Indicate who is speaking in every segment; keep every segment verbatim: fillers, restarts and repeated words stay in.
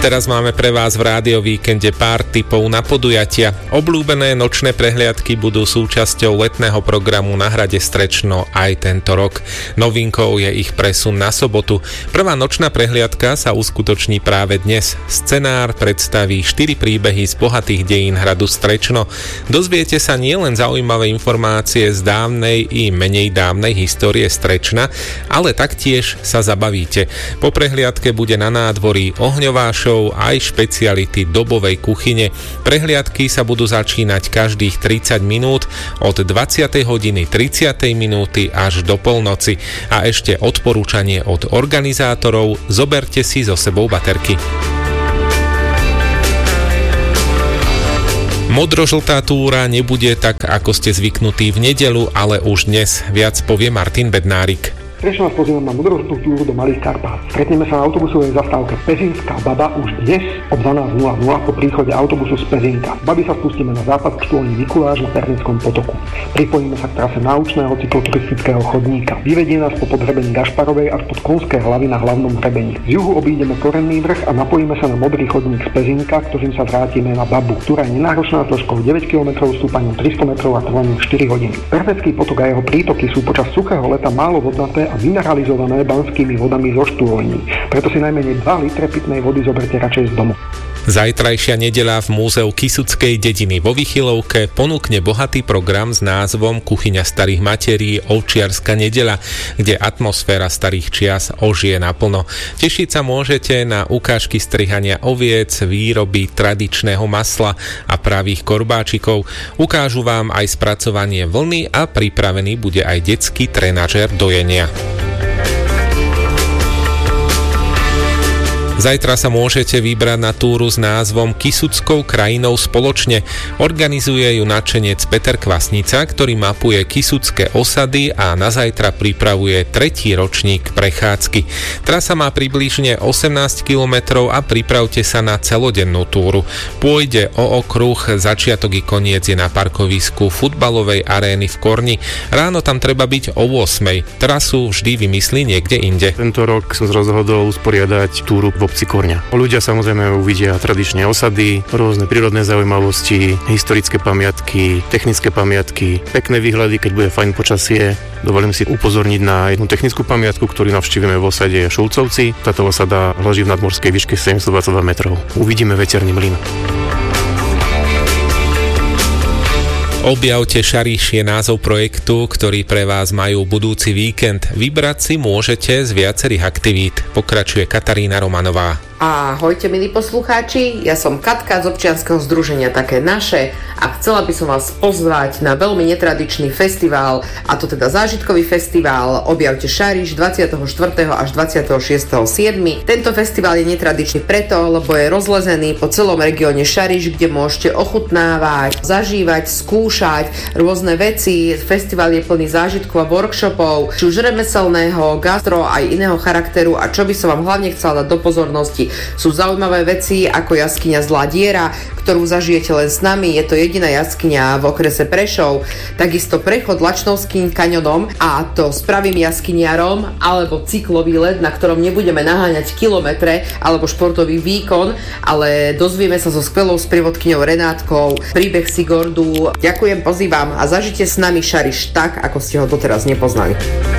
Speaker 1: Teraz máme pre vás v Rádio Víkende pár tipov na podujatia. Obľúbené nočné prehliadky budú súčasťou letného programu na hrade Strečno aj tento rok. Novinkou je ich presun na sobotu. Prvá nočná prehliadka sa uskutoční práve dnes. Scenár predstaví štyri príbehy z bohatých dejín hradu Strečno. Dozviete sa nielen zaujímavé informácie z dávnej i menej dávnej histórie Strečna, ale taktiež sa zabavíte. Po prehliadke bude na nádvorí ohňová show aj špeciality dobovej kuchyne. Prehliadky sa budú začínať každých tridsať minút od dvadsiatej hodiny tridsať minúty až do polnoci. A ešte odporúčanie od organizátorov: zoberte si so sebou baterky. Modrožltá túra nebude tak, ako ste zvyknutí v nedeľu, ale už dnes. Viac povie Martin Bednárik.
Speaker 2: Strečno vás pozývam na modrožltú túru do Malých Karpát. Stretneme sa na autobusovej zastávke Pezinská Baba už dnes o dvanásť nula nula po príchode autobusu z Pezinka. Z Baby sa spustíme na západ k štôlni Mikuláš na Pernickom potoku. Pripojíme sa k trase náučného cykloturistického chodníka. Vyvedie nás po podhrebení Gašparovej až pod Konské hlavy na hlavnom hrebení. Z juhu obídeme Korenný vrch a napojíme sa na modrý chodník z Pezinka, ktorým sa vrátime na Babu, ktorá je nenáročná dĺžkou deväť kilometrov, stúpaním tristo metrov a trvaním štyri hodiny. Perpecký potok a jeho prítoky sú počas suchého leta málo vodnaté a mineralizované banskými vodami zo štôlní. Preto si najmenej dva litre pitnej vody zoberte radšej z domu.
Speaker 1: Zajtrajšia nedeľa v Múzeu Kysuckej dediny vo Vychylovke ponúkne bohatý program s názvom Kuchyňa starých materií Ovčiarska nedeľa, kde atmosféra starých čias ožije naplno. Tešiť sa môžete na ukážky strihania oviec, výroby tradičného masla a pravých korbáčikov. Ukážu vám aj spracovanie vlny a pripravený bude aj detský trenažér dojenia. Zajtra sa môžete vybrať na túru s názvom Kysuckou krajinou spoločne. Organizuje ju nadšenec Peter Kvasnica, ktorý mapuje kysucké osady a na zajtra pripravuje tretí ročník prechádzky. Trasa má približne osemnásť kilometrov a pripravte sa na celodennú túru. Pôjde o okruh, začiatok i koniec je na parkovisku futbalovej arény v Korni. Ráno tam treba byť o ôsmej. Trasu vždy vymyslí niekde inde.
Speaker 3: Tento rok som sa rozhodol usporiadať túru v obci Korňa. Ľudia samozrejme uvidia tradičné osady, rôzne prírodné zaujímavosti, historické pamiatky, technické pamiatky, pekné výhľady, keď bude fajn počasie. Dovolím si upozorniť na jednu technickú pamiatku, ktorú navštívime v osade Šulcovci. Táto osada leží v nadmorskej výške sedemstodvadsaťdva metrov. Uvidíme veterný mlyn.
Speaker 1: Objavte Šariš je názov projektu, ktorý pre vás majú budúci víkend. Vybrať si môžete z viacerých aktivít. Pokračuje Katarína Romanová.
Speaker 4: Ahojte milí poslucháči, ja som Katka z občianskeho združenia Také naše a chcela by som vás pozvať na veľmi netradičný festival, a to teda zážitkový festival Objavte Šariš dvadsiateho štvrtého až dvadsiateho šiesteho siedmeho Tento festival je netradičný preto, lebo je rozlezený po celom regióne Šariš, kde môžete ochutnávať, zažívať, skúšať rôzne veci. Festival je plný zážitkov a workshopov, či už remeselného, gastro aj iného charakteru, a čo by som vám hlavne chcela dať do pozornosti, sú zaujímavé veci ako jaskyňa Zlá diera, ktorú zažijete len s nami. Je to jediná jaskyňa v okrese Prešov. Takisto prechod Lačnovským kaňonom, a to s pravým jaskyniarom, alebo cyklový let, na ktorom nebudeme naháňať kilometre alebo športový výkon, ale dozvieme sa so skvelou sprievodkyňou Renátkou príbeh Sigordu. Ďakujem, pozývam a zažite s nami Šariš tak, ako ste ho doteraz nepoznali.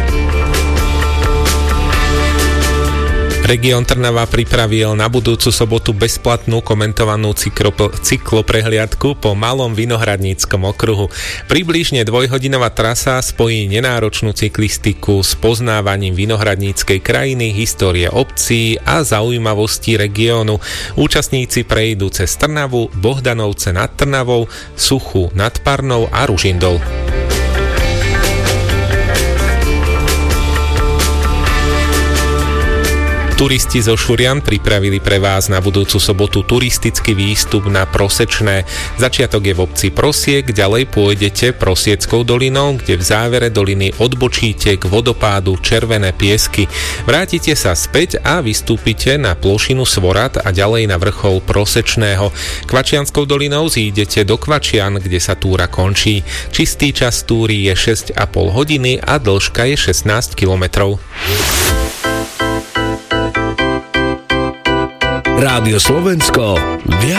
Speaker 1: Región Trnava pripravil na budúcu sobotu bezplatnú komentovanú cyklo, cykloprehliadku po Malom Vinohradníckom okruhu. Približne dvojhodinová trasa spojí nenáročnú cyklistiku s poznávaním vinohradníckej krajiny, histórie obcí a zaujímavostí regiónu. Účastníci prejdú cez Trnavu, Bohdanovce nad Trnavou, Suchu nad Parnou a Ružindol. Turisti zo Šurian pripravili pre vás na budúcu sobotu turistický výstup na Prosečné. Začiatok je v obci Prosiek, ďalej pôjdete Prosieckou dolinou, kde v závere doliny odbočíte k vodopádu Červené piesky. Vrátite sa späť a vystúpite na plošinu Svorad a ďalej na vrchol Prosečného. Kvačianskou dolinou zídete do Kvačian, kde sa túra končí. Čistý čas túry je šesť a pol hodiny a dĺžka je šestnásť kilometrov.
Speaker 5: Rádio Slovensko.